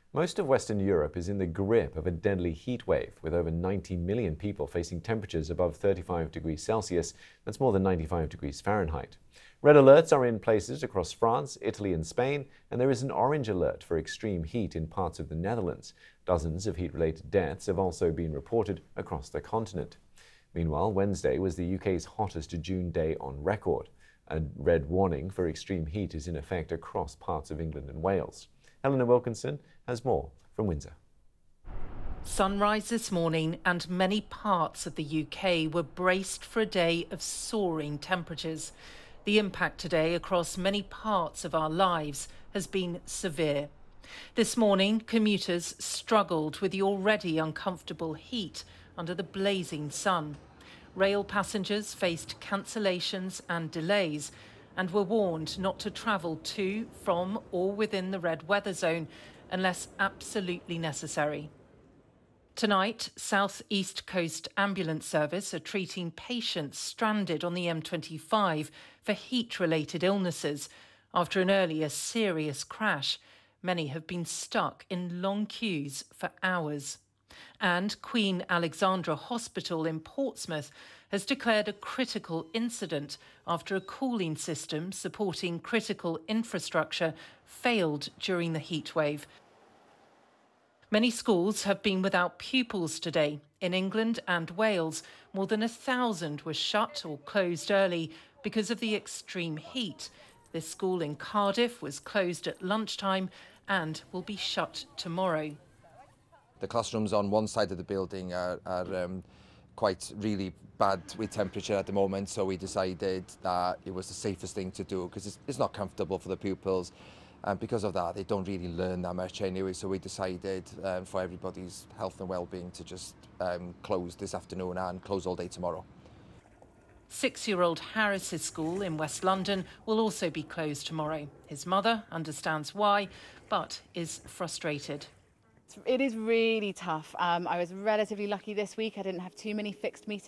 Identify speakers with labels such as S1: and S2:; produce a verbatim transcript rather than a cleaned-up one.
S1: Most of Western Europe is in the grip of a deadly heat wave, with over ninety million people facing temperatures above thirty-five degrees Celsius. That's more than ninety-five degrees Fahrenheit. Red alerts are in places across France, Italy and Spain, and there is an orange alert for extreme heat in parts of the Netherlands. Dozens of heat-related deaths have also been reported across the continent. Meanwhile, Wednesday was the U K's hottest June day on record. A red warning for extreme heat is in effect across parts of England and Wales. Helena Wilkinson has more from Windsor.
S2: Sunrise this morning and many parts of the U K were braced for a day of soaring temperatures. The impact today across many parts of our lives has been severe. This morning, commuters struggled with the already uncomfortable heat under the blazing sun. Rail passengers faced cancellations and delays and were warned not to travel to, from or within the red weather zone unless absolutely necessary. Tonight, South East Coast Ambulance Service are treating patients stranded on the M twenty-five for heat-related illnesses. After an earlier serious crash, many have been stuck in long queues for hours. And Queen Alexandra Hospital in Portsmouth has declared a critical incident after a cooling system supporting critical infrastructure failed during the heatwave. Many schools have been without pupils today. In England and Wales, more than a thousand were shut or closed early because of the extreme heat. This school in Cardiff was closed at lunchtime and will be shut tomorrow.
S3: The classrooms on one side of the building are, are um, quite really bad with temperature at the moment, so we decided that it was the safest thing to do because it's, it's not comfortable for the pupils, and because of that they don't really learn that much anyway, so we decided um, for everybody's health and well-being to just um, close this afternoon and close all day tomorrow.
S2: Six-year-old Harris's school in West London will also be closed tomorrow. His mother understands why, but is frustrated.
S4: It is really tough. Um, I was relatively lucky this week. I didn't have too many fixed meetings.